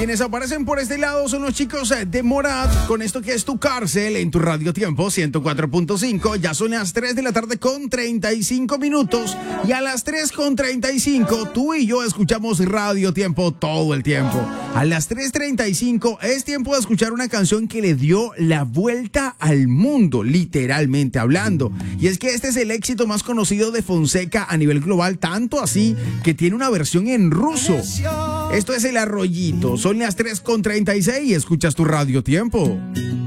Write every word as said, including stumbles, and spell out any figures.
Quienes aparecen por este lado son los chicos de Morat con esto que es Tu Cárcel en tu Radio Tiempo ciento cuatro punto cinco. Ya son las tres de la tarde con treinta y cinco minutos y a las tres con treinta y cinco tú y yo escuchamos Radio Tiempo todo el tiempo. A las tres treinta y cinco es tiempo de escuchar una canción que le dio la vuelta al mundo, literalmente hablando. Y es que este es el éxito más conocido de Fonseca a nivel global, tanto así que tiene una versión en ruso. Esto es El Arroyito. Son las tres con treinta y seis y escuchas tu Radio Tiempo.